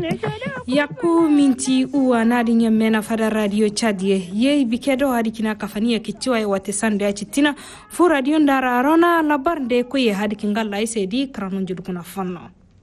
Yaku minti uwa nadi nyamena fada radio chadie ye bikedo hadi kina kafania kichiwa ya watesande ya chitina fu radio ndara arona labarnde kuye hadi kingala isedi kranunjudu kuna fono.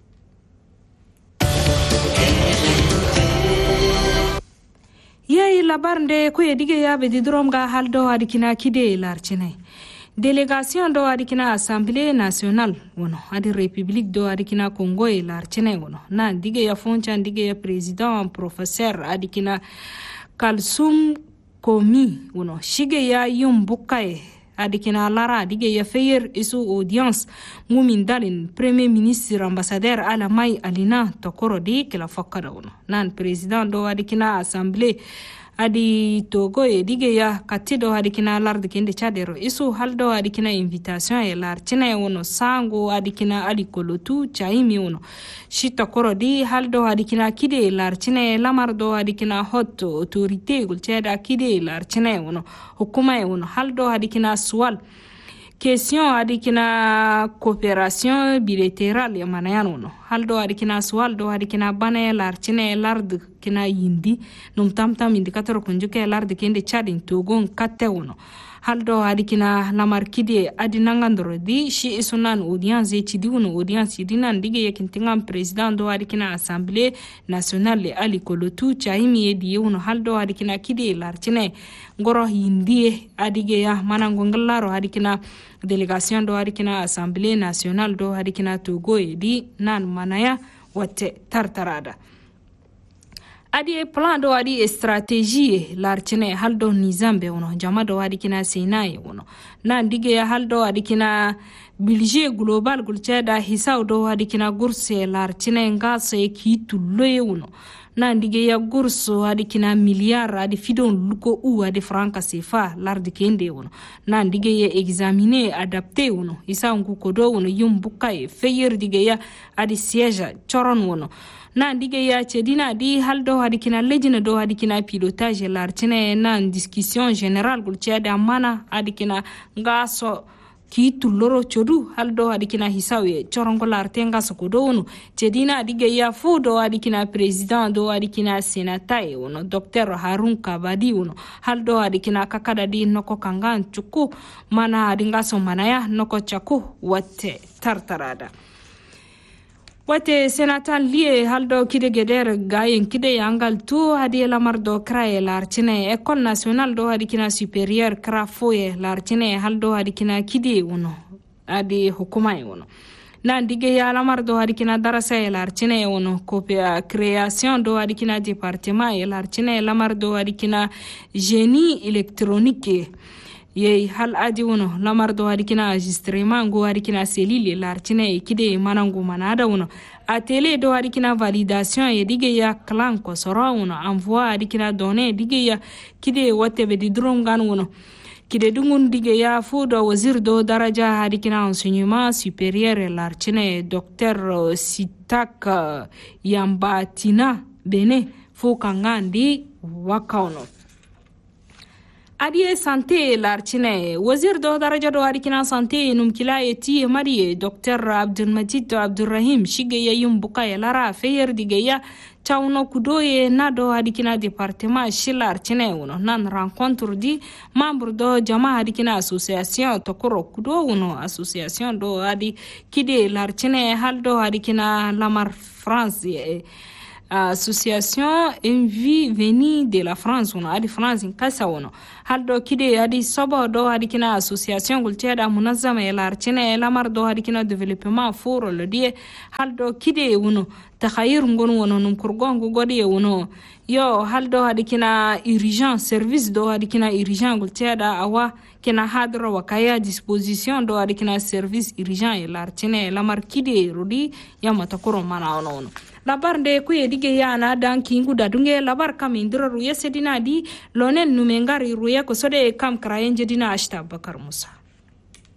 Ye labarnde kuye dige ya bedidromga haldo hadi kina kide larchine. Délégation do adikina Assemblée nationale wono adi République do adikina Congo e larchene wono na dige ya foncha dige ya président professeur adikina Kalsum Komi wono shige ya yumbukae adikina lara dige ya feyer isu audience ngumindalin premier ministre ambassadeur Alamai Alina Tokoro di kila fakara wono nan président do adikina Assemblée adi Togo e dige ya katido adikina larde kende chadero isu haldo adikina invitation e larchine wono sango adikina alikolotu chaimi wono shita koro di haldo adikina kide larchine lamardo adikina hot autorité gulcheda kide larchine wono hukuma e wono haldo adikina swal question adikina coopération bilatérale ya manayano no haldo adikina swaldo adikina bane larchine lard kina yindi num tamtam indicateur kunjuke lard kende chadin togon katte wono haldo adikina lamarkide adinangandro di shi isunan audience chidi wono audience dinan dige yakintingam président do adikina assemblée nationale ali kolotu chaimi edi wono haldo adikina kide larchine ngoro yindi adige ya manango ngallaro adikina délégation do adikina assemblée nationale do adikina Togo edi nan manaya wate tartarada adi plan do adi stratégie larchine haldo nizambe wono jama do adikina Sinai wono nan dige ya haldo adikina budget global gulcheda hisaw do adikina gurse larchine ngase kitulloye wono nan dige ya gurso adikina milliard adi fidon luko u adi franca CFA lardi kende wono nan dige ya examiner adapter wono isa nguko do wono yumbukai feyer dige ya adi siège choron wono nan dige ya chedina di haldo adikina lejina do adikina pilotage larchine nan discussion générale gulcheda mana adikina ngaso kitu loro chodu haldo adikina hisawe chorongo lartenga sokodo wono chedina adige ya fudo adikina président do adikina sénatai wono docteur Harun Kabadi wono haldo adikina kakada di noko kangan chuku mana adingaso manaya noko chaku wate tartarada wate sénatal lié haldo kide geder gayen kide yangal tu hadi lamardo krae larchine école nationale do adikina supérieur krafoye larchine haldo adikina kide wono adi hukuma wono nan dige ya lamardo adikina darasa larchine wono copia création do adikina département larchine lamardo adikina génie électronique ye hal adi wono lamardo adikina enregistrement go adikina cellule larchine kide manango manada wono atelier do adikina validation ye dige ya clan ko soro wono envoi adikina données dige ya kide wote be di drum gan wono kide dungun dige ya fudo wazir do daraja adikina enseignement supérieur larchine docteur Sitak Yambatina bene fu kangandi wakauno adie santé larchine wazir do daraja do adikina santé num kilayeti mari docteur Abdulmajid Abdurrahim shige yayum bukaya lara feyer digeya chawno kudoye na do adikina département shilarchine wono nan rencontre di membre do jama adikina association tokoro kudo wono association do adi kide larchine haldo adikina lamar France association envie veni de la France wono adi France in kasa wono haldo kide adi sobo do adikina association gulteda munazzama larchine lamar do adikina développement foro le die haldo kide wono takhayir ngon wono num kurgongo godi wono yo haldo adikina urgent service do adikina urgent gulteda awa kena hadro wakaya disposition do adikina service urgent larchine lamar kide rudi yamatakoro mana wono labar nde kuye dige yana dan kingu dadunge labar kam indira ruye sedina di lonen numengari ruye ko sode kam krayen jedina ashta Bakar Musa